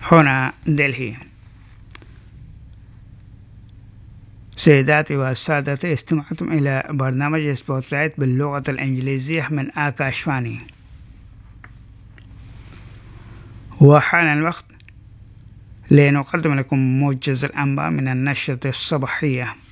هنا دلهي. سيداتي وسادتي، استمعتم إلى برنامج سبوتلايت باللغة الإنجليزية من آكاشفاني، وحان الوقت لنقدم لكم موجز الأنباء من النشرة الصباحية.